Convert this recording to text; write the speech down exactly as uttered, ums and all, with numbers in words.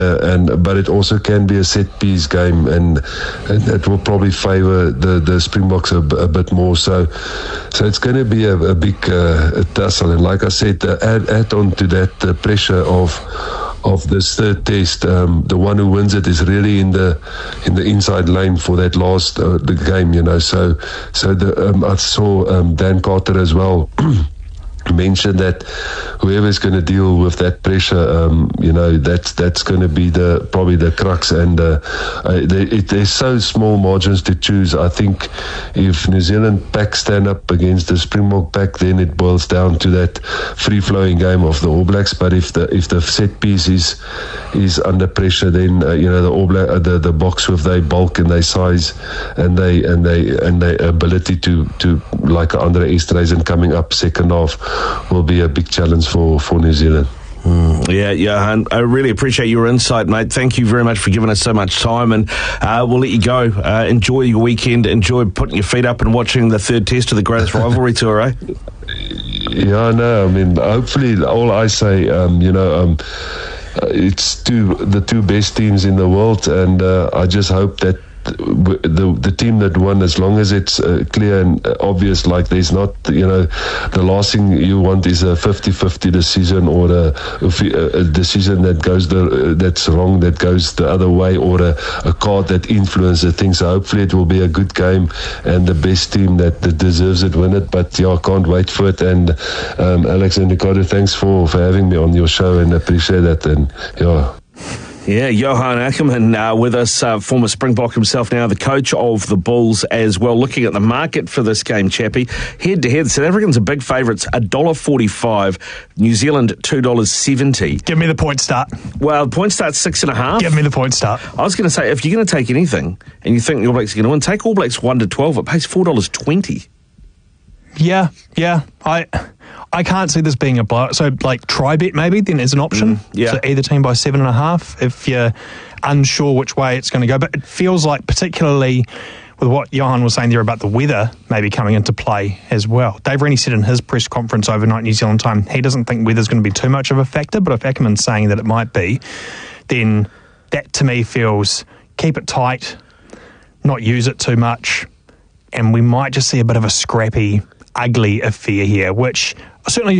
Uh, and but it also can be a set piece game, and, and it will probably favour the, the Springboks a, a bit more. So, so it's going to be a, a big uh, a tussle. And like I said, uh, add add on to that the pressure of of this third test. Um, the one who wins it is really in the in the inside lane for that last uh, the game. You know, so so the um, I saw um, Dan Carter as well. mentioned that whoever's going to deal with that pressure, um, you know, that's that's going to be the probably the crux. And uh, uh, they, it, there's so small margins to choose. I think if New Zealand pack stand up against the Springbok pack, then it boils down to that free-flowing game of the All Blacks. But if the if the set piece is is under pressure, then uh, you know the All Black, uh, the the box with their bulk and their size and they and they and their ability to to like Andre Esterhuizen coming up second half will be a big challenge for, for New Zealand. Mm, yeah, Johan, I really appreciate your insight, mate. Thank you very much for giving us so much time, and uh, we'll let you go. Uh, enjoy your weekend. Enjoy putting your feet up and watching the third test of the Greatest Rivalry Tour, eh? Yeah, I know. I mean, hopefully, all I say, um, you know, um, uh, it's two the two best teams in the world, and uh, I just hope that the the team that won, as long as it's uh, clear and obvious, like there's not, you know, the last thing you want is a fifty-fifty decision or a, a decision that goes the that's wrong, that goes the other way, or a, a card that influences things. So hopefully it will be a good game and the best team that, that deserves it win it. But yeah, I can't wait for it. And um, Alex and Ricardo, thanks for, for having me on your show, and appreciate that. And yeah. Yeah, Johan Ackerman uh, with us, uh, former Springbok himself, now the coach of the Bulls as well. Looking at the market for this game, Chappie, head-to-head, South Africans are big favourites, one dollar forty-five, New Zealand two dollars seventy. Give me the point start. Well, the point start's six and a half. Give me the point start. I was going to say, if you're going to take anything and you think the All Blacks are going to win, take All Blacks one to twelve. It pays four dollars twenty. Yeah, yeah. I I can't see this being a blowout. So, like, try bet maybe then is an option. Mm, yeah. So either team by seven and a half if you're unsure which way it's going to go. But it feels like, particularly with what Johan was saying there about the weather maybe coming into play as well. Dave Rennie said in his press conference overnight New Zealand time, he doesn't think weather's going to be too much of a factor. But if Ackerman's saying that it might be, then that to me feels keep it tight, not use it too much, and we might just see a bit of a scrappy, ugly affair here, which certainly